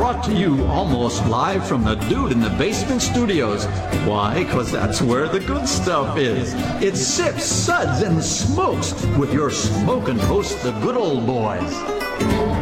brought to you almost live from the Dude in the Basement Studios. Why? Because that's where the good stuff is. It's Sips, Suds, and Smokes with your smoking hosts, the Good Old Boys.